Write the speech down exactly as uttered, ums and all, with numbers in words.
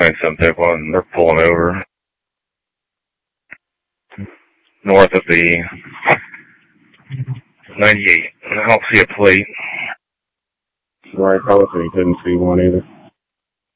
ninety-seven take one, they're pulling over. North of the ninety-eight. I don't see a plate. Right close, and you couldn't see one either.